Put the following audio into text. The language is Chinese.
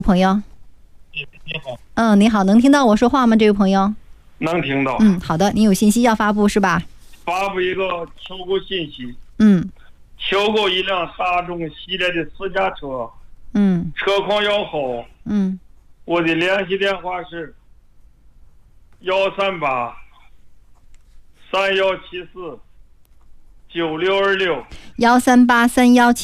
朋友。 你好。 你好，能听到我说话吗？这位朋友。 能听到。 好的，你有信息要发布是吧？ 发布一个求购信息。求购一辆大众系列的私家车。车况要好。我的联系电话是13831749626。 1383174。